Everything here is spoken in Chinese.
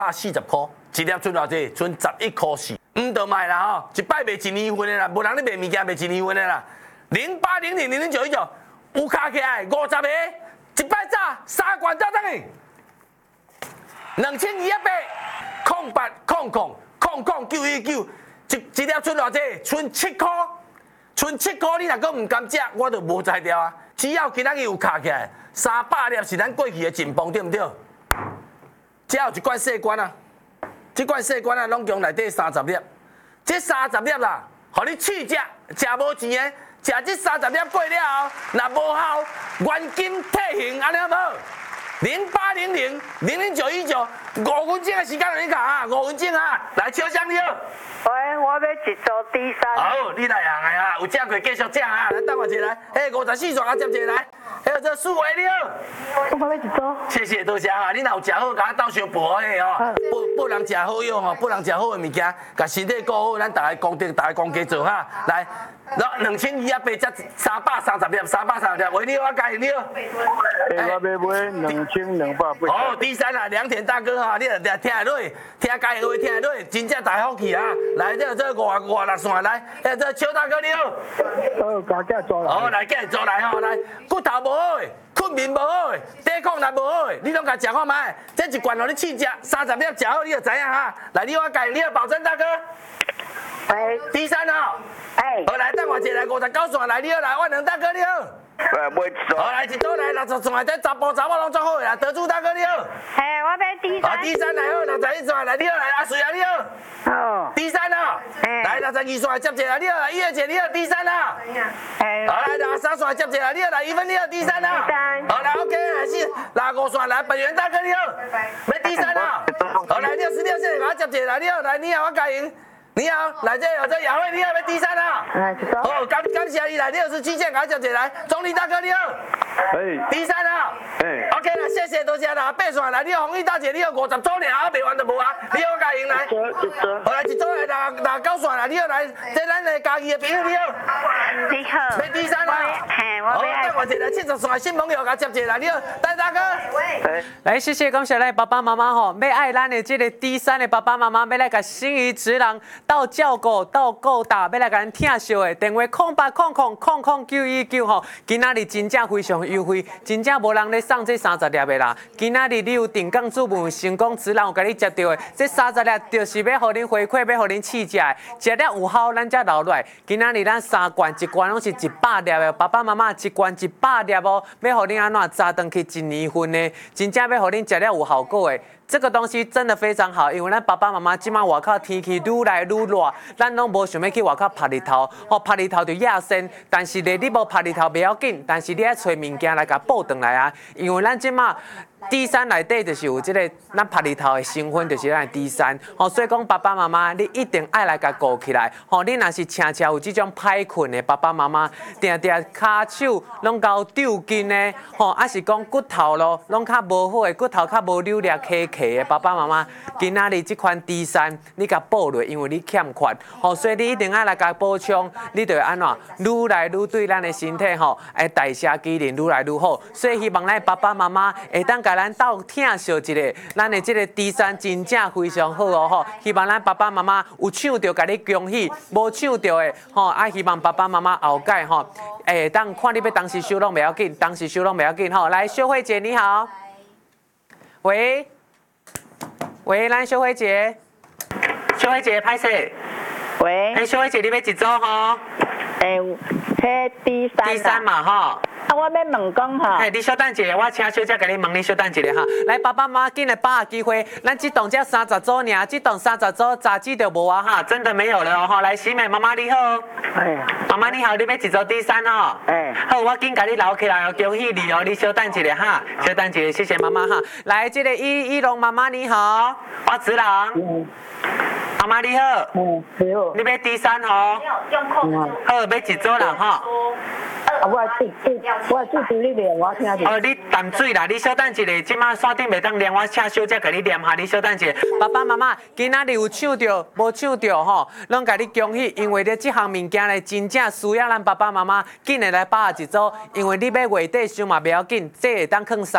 40块，一粒剩偌济？剩11块4。就卖啦吼，一摆卖1年份的啦，无人咧卖物件卖1年份的啦。0800000919有卡起来50个，一摆早3罐早等于2208000919，一粒剩偌济？剩7块，剩7块你若阁唔甘食，我就无才调啊。只要今仔日有卡起来，300粒是咱过去的进步，对毋对？只有一罐细罐啊。这罐细罐啊，拢共内底30粒，这30粒啦，互你试食，食无钱的，食这30粒过了后，若无效，原金退现，安尼好无？0800000919，5分钟的时间让你卡啊，5分钟啊，来敲响了。 喂，我要一组第三。 好，你来行的啊，有食过继续食啊，来等我一下来。54线啊，接一个来。这数位了。 我要一组。 谢谢多谢啊，你若有食好，甲我斗相补的哦。不能食好药吼，不能食好的物件，甲身体顾好，咱大家公家做哈。来，2208才330粒，330粒，为你我加你了。 我要买2280。 哦，第三啊，良田大哥哈，你听下落，听家的话听下落，真正大福气啊！来，这56线来，这邱大哥你好。 好，家家做来。 哦，来，家做来吼，来，骨头无好的，困眠无好的，抵抗力无好的，你拢甲食看卖。这一罐互你试食，30粒食好你就知影哈。来，你我家你的保证大哥。 喂， 第三哦。好来，等我一下来59线来，你好来，万能大哥你好。 买一组。 好来，一组来60线，这查甫拢做好的啦，德珠大哥你好。 我要第三。 第三来好，61线来，你好来，阿水啊你好。 好。 第三哦。来62线接一个，你好来，1二姐你好，第三啊。好来63线接一个，你好来，1分你好，第三啊。好来 OK， 来65线来，本源大哥你好。要第三啊。好来66线给我接一个，你好来，你好我加赢。你好，来这有这雅慧，你好，要第三啊！好，感谢你来67线，给我接一个来，钟离大哥你好，第三啊，OK 啦，谢谢多谢啦，8线来，你好，红玉大姐你好，50组尔，卖完就无啊，你好加赢来，好来一组来69线啦，你好来，这咱的家己的朋友你好， 你好， 要第三啊，好，等我一个70线的新朋友给我接一个来，你好，戴大哥， 来谢谢感谢咱爸爸妈妈吼，要爱咱的这个第三的爸爸妈妈，要来甲心仪之人。到照顾到顾大，要来甲咱听惜的电话0800000919吼，今仔日真正非常优惠，真正无人咧送这30粒的啦。今仔日你有定岗主文成功职人有甲你接到的，这30粒就是要互恁回馈，要互恁试食的，食了有效，咱才留落来。今仔日咱3罐，一罐拢是100粒的，爸爸妈妈一罐100粒哦，要互恁安怎扎登去1年份的，真正要互恁食了有效果的。这个东西真的非常好，因为咱爸爸妈妈即马外口天气愈来愈热，咱拢无想要去外口晒日头，晒日头就野身。但是咧，你无晒日头袂要紧，但是你爱找物件来甲补转来啊，因为咱即马。第三内底就是有这个咱晒日头的成分，就是咱第三。所以讲爸爸妈妈，你一定爱来甲顾起来。你若是常常有这种歹困的爸爸妈妈，定定骹手拢较抽筋的，还是讲骨头咯，拢较无好的，骨头较无扭力起的爸爸妈妈，今仔日这款第三，你甲补落，因为你欠缺，所以你一定爱来甲补充，你就会安怎愈来愈对咱的身体代谢机能愈来愈好。所以希望咱爸爸妈妈会当甲咱斗听惜一个，咱的这个第三真正非常好哦希望咱爸爸妈妈有抢到，甲你恭喜；无抢到的希望爸爸妈妈后盖当看你要当时收拢袂要紧，当时收拢袂要紧来，秀慧姐你好，喂，咱秀慧姐，秀慧姐，歹势， 喂， 秀慧姐，你要一组第三嘛我要问讲你稍等一下，我请小姐甲你问，你稍等一下来，爸爸妈妈紧来把握机会，咱这栋才30组尔，这栋30组早知就无啊真的没有了来，喜美妈妈你好，妈妈你好，你要一组第三好，我紧甲你留起来恭喜你你稍等一下稍等一下，谢谢妈妈来，这个一龙妈妈你好，我子郎。妈妈你好，你要第三用控好，要一组人我注意你念，我听着。 你淡水啦，你稍等一下，即马线顶袂当念，我请小姐甲你念下，你稍等一下。爸爸妈妈，今仔日有抢到，无抢到拢甲你恭喜，因为咧这项物件咧真正需要咱爸爸妈妈紧来把握一组，因为你要月底收嘛袂要紧，这会当放